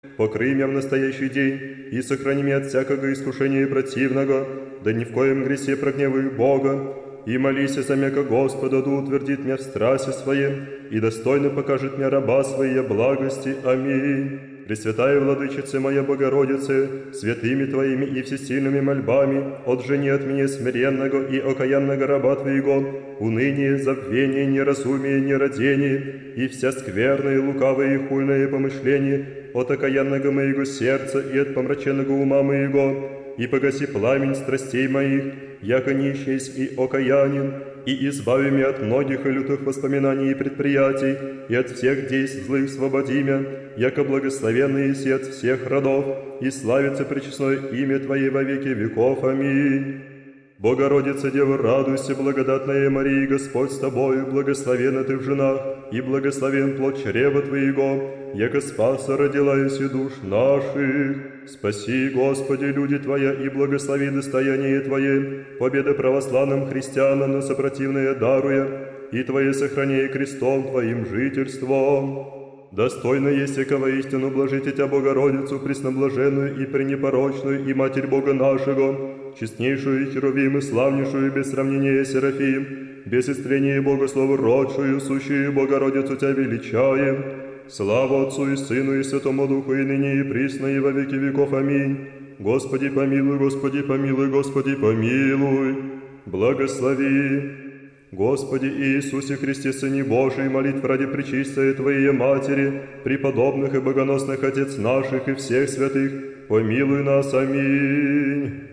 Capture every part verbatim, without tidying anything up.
Покрый меня в настоящий день и сохрани меня от всякого искушения противного, да ни в коем гресе прогневаю Бога, и молись за мяко Господа, да утвердит меня в страсти своем, и достойно покажет мне раба своей благости. Аминь. Пресвятая Владычице моя Богородице, святыми Твоими и всесильными мольбами, отжени от меня смиренного и окаянного раба Твоего, уныние, забвение, неразумие, нерадение, и вся скверное, лукавое и хульное помышление от окаянного моего сердца и от помраченного ума моего, и погаси пламень страстей моих, яко нищесть и окаянен, и избави меня от многих и лютых воспоминаний и предприятий, и от всех действий злых свободи меня, яко благословенный еси от всех родов, и славится пречестное имя Твое во веки веков. Аминь. Богородица, Дева, радуйся, благодатная Мария, Господь с Тобою, благословенна Ты в женах, и благословен плод чрева Твоего, яко спаса родила еси душ наших. Спаси, Господи, люди Твоя, и благослови достояние Твое, победа православным христианам на сопротивное даруя, и Твое сохраняй крестом Твоим жительством. Достойно есть всякого истину блажите Тя, Богородицу, пресноблаженную и пренепорочную, и Матерь Бога нашего, честнейшую Херувим и славнейшую без сравнения Серафим, без истрения Богослову родшую, сущую Богородицу Тя величаем. Слава Отцу и Сыну и Святому Духу, и ныне и присно, и во веки веков. Аминь. Господи помилуй, Господи помилуй, Господи помилуй. Благослови. Господи Иисусе Христе, Сыне Божий, молитв ради пречистой Твоей Матери, преподобных и богоносных Отец наших и всех святых, помилуй нас. Аминь.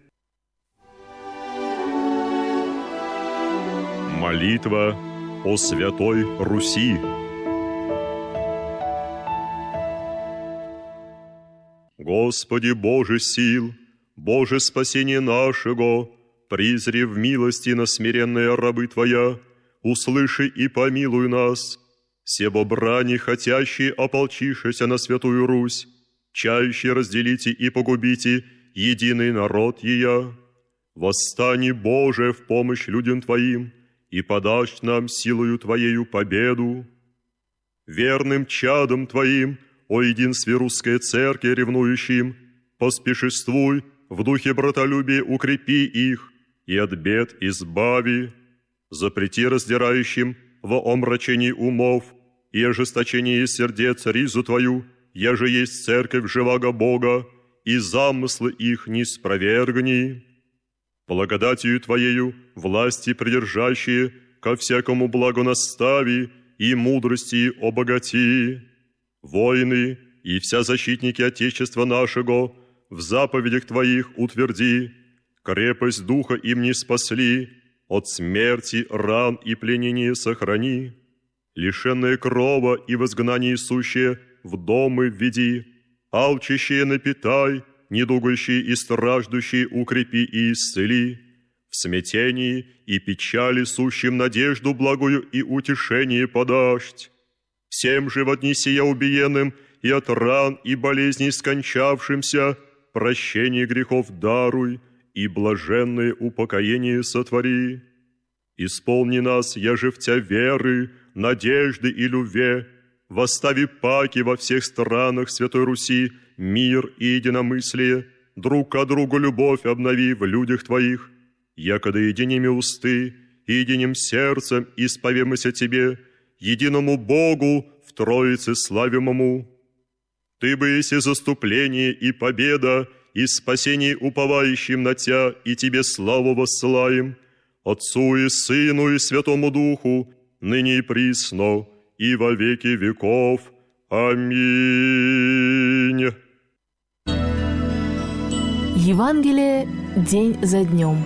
Молитва о Святой Руси. Господи Боже сил, Боже спасение нашего, призри в милости на смиренные рабы Твоя, услыши и помилуй нас, себо брани хотящие ополчившися на Святую Русь, чающие разделите и погубите единый народ ея. Восстани, Боже, в помощь людям Твоим, и подашь нам силою Твоею победу. Верным чадом Твоим, о единстве русской церкви ревнующим, поспешествуй, в духе братолюбия укрепи их, и от бед избави. Запрети раздирающим во омрачении умов и ожесточении сердец ризу Твою, еже есть церковь живаго Бога, и замыслы их не спровергни. Благодатью Твоею власти придержащие ко всякому благу настави и мудрости обогати. Воины и вся защитники Отечества нашего в заповедях Твоих утверди, крепость духа им не спасли, от смерти, ран и пленения сохрани, лишенные крова и в изгнании сущие в домы введи, алчащие напитай, недугающие и страждущие укрепи и исцели, в смятении и печали сущим надежду благую и утешение подашь. Всем же в одни сия убиенным и от ран и болезней скончавшимся прощение грехов даруй и блаженное упокоение сотвори. Исполни нас, яже в Тя веры, надежды и любви, восстави паки во всех странах Святой Руси, мир и единомыслие, друг к другу любовь обнови в людях Твоих, якода единими усты и единым сердцем исповемся Тебе, единому Богу в Троице славимому. Ты бы еси заступление и победа, и спасение уповающим на Тя, и Тебе славу воссылаем, Отцу и Сыну и Святому Духу, ныне и присно, и во веки веков. Аминь. Евангелие день за днем.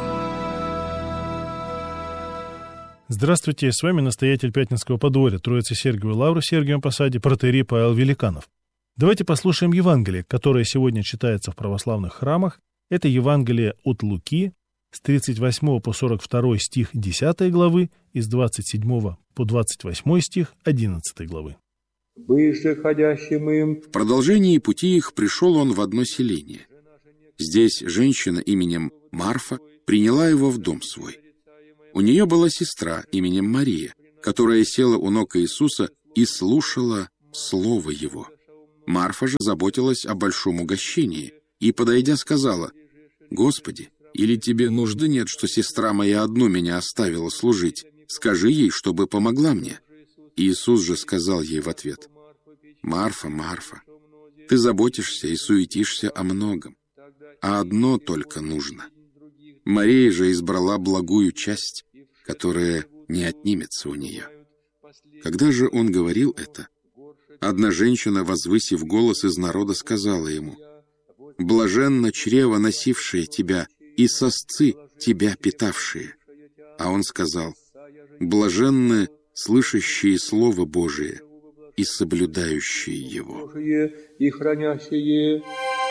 Здравствуйте, с вами настоятель Пятницкого подворья Троицы Сергиевой Лавры в Сергиевом Посаде протоиерей Павел Великанов. Давайте послушаем Евангелие, которое сегодня читается в православных храмах. Это Евангелие от Луки с тридцать восьмого по сорок второй стих десятой главы и с двадцать седьмого по двадцать восьмой стих одиннадцатой главы. Выше ходящим им. В продолжении пути их пришел он в одно селение. Здесь женщина именем Марфа приняла его в дом свой. У нее была сестра именем Мария, которая села у ног Иисуса и слушала слово его. Марфа же заботилась о большом угощении и, подойдя, сказала: «Господи, или тебе нужды нет, что сестра моя одну меня оставила служить? Скажи ей, чтобы помогла мне». Иисус же сказал ей в ответ: «Марфа, Марфа, ты заботишься и суетишься о многом, а одно только нужно. Мария же избрала благую часть, которая не отнимется у нее». Когда же он говорил это, одна женщина, возвысив голос из народа, сказала ему: «Блаженно чрево, носившее тебя, и сосцы, тебя питавшие». А он сказал: «Блаженны слышащие Слово Божие и соблюдающие его». И хранящие.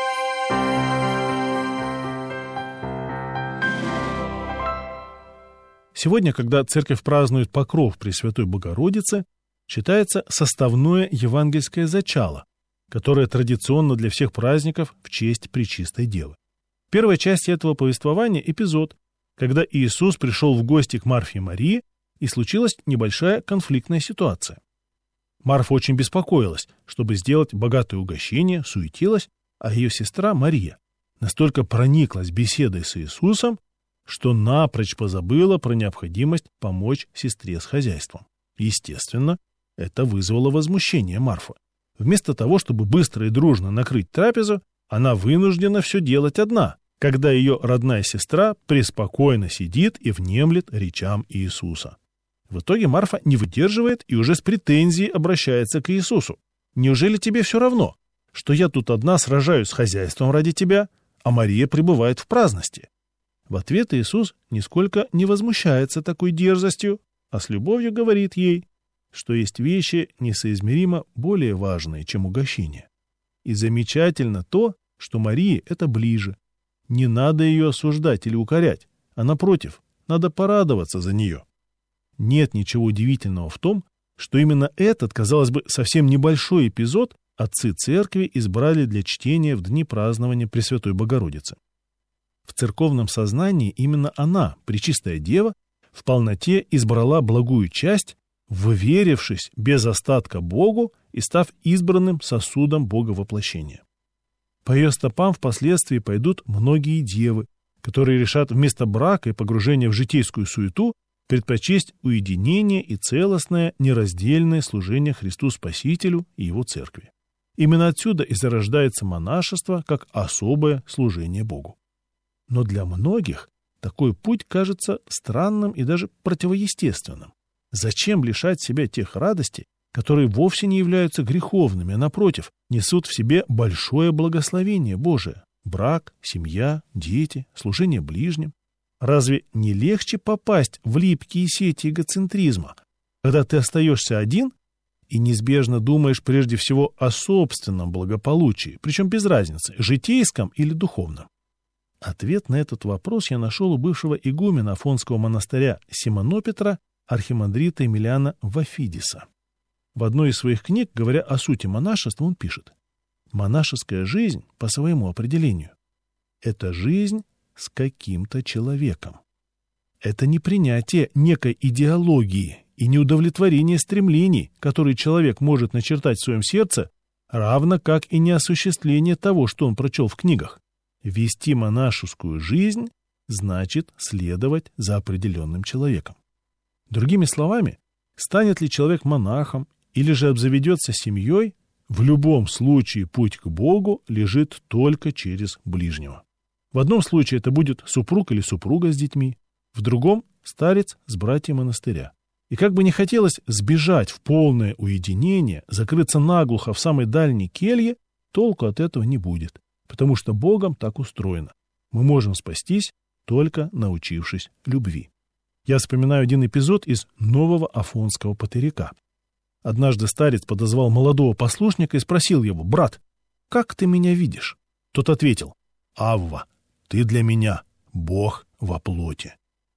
Сегодня, когда церковь празднует покров Пресвятой Богородицы, читается составное евангельское зачало, которое традиционно для всех праздников в честь Пречистой Девы. Первая часть этого повествования – эпизод, когда Иисус пришел в гости к Марфе и Марии, и случилась небольшая конфликтная ситуация. Марфа очень беспокоилась, чтобы сделать богатое угощение, суетилась, а ее сестра Мария настолько прониклась беседой с Иисусом, что напрочь позабыла про необходимость помочь сестре с хозяйством. Естественно, это вызвало возмущение Марфы. Вместо того, чтобы быстро и дружно накрыть трапезу, она вынуждена все делать одна, когда ее родная сестра преспокойно сидит и внемлет речам Иисуса. В итоге Марфа не выдерживает и уже с претензией обращается к Иисусу. «Неужели тебе все равно, что я тут одна сражаюсь с хозяйством ради тебя, а Мария пребывает в праздности?» В ответ Иисус нисколько не возмущается такой дерзостью, а с любовью говорит ей, что есть вещи несоизмеримо более важные, чем угощение. И замечательно то, что Марии это ближе. Не надо ее осуждать или укорять, а напротив, надо порадоваться за нее. Нет ничего удивительного в том, что именно этот, казалось бы, совсем небольшой эпизод отцы церкви избрали для чтения в дни празднования Пресвятой Богородицы. В церковном сознании именно она, Пречистая Дева, в полноте избрала благую часть, вверившись без остатка Богу и став избранным сосудом Бога воплощения. По ее стопам впоследствии пойдут многие девы, которые решат вместо брака и погружения в житейскую суету предпочесть уединение и целостное, нераздельное служение Христу Спасителю и Его Церкви. Именно отсюда и зарождается монашество как особое служение Богу. Но для многих такой путь кажется странным и даже противоестественным. Зачем лишать себя тех радостей, которые вовсе не являются греховными, а напротив, несут в себе большое благословение Божие? Брак, семья, дети, служение ближним. Разве не легче попасть в липкие сети эгоцентризма, когда ты остаешься один и неизбежно думаешь прежде всего о собственном благополучии, причем без разницы, житейском или духовном? Ответ на этот вопрос я нашел у бывшего игумена Афонского монастыря Симонопетра, архимандрита Емельяна Вафидиса. В одной из своих книг, говоря о сути монашества, он пишет: «Монашеская жизнь, по своему определению, это жизнь с каким-то человеком. Это не принятие некой идеологии и не удовлетворение стремлений, которые человек может начертать в своем сердце, равно как и не осуществление того, что он прочел в книгах. Вести монашескую жизнь значит следовать за определенным человеком. Другими словами, станет ли человек монахом или же обзаведется семьей, в любом случае путь к Богу лежит только через ближнего. В одном случае это будет супруг или супруга с детьми, в другом – старец с братьями монастыря. И как бы не хотелось сбежать в полное уединение, закрыться наглухо в самой дальней келье, толку от этого не будет, потому что Богом так устроено. Мы можем спастись, только научившись любви. Я вспоминаю один эпизод из нового афонского патыряка. Однажды старец подозвал молодого послушника и спросил его: «Брат, как ты меня видишь?» Тот ответил: «Авва, ты для меня Бог во плоти».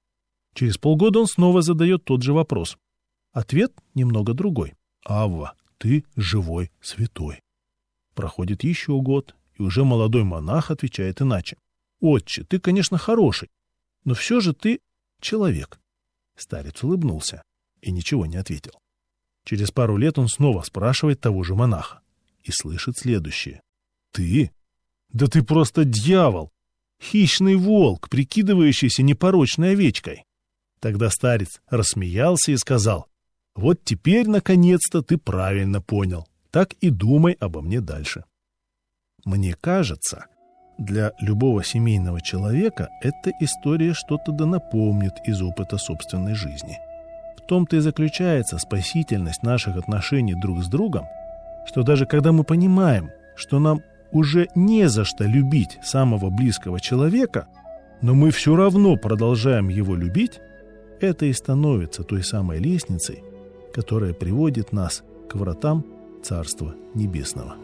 Через полгода он снова задает тот же вопрос. Ответ немного другой: «Авва, ты живой святой». Проходит еще год, и уже молодой монах отвечает иначе: «Отче, ты, конечно, хороший, но все же ты человек». Старец улыбнулся и ничего не ответил. Через пару лет он снова спрашивает того же монаха: и слышит следующее. «Ты? Да ты просто дьявол! Хищный волк, прикидывающийся непорочной овечкой!» Тогда старец рассмеялся и сказал: «Вот теперь, наконец-то, ты правильно понял. Так и думай обо мне дальше». Мне кажется, для любого семейного человека эта история что-то да напомнит из опыта собственной жизни. В том-то и заключается спасительность наших отношений друг с другом, что даже когда мы понимаем, что нам уже не за что любить самого близкого человека, но мы все равно продолжаем его любить, это и становится той самой лестницей, которая приводит нас к вратам Царства Небесного.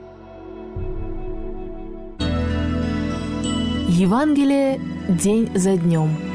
Евангелие день за днем.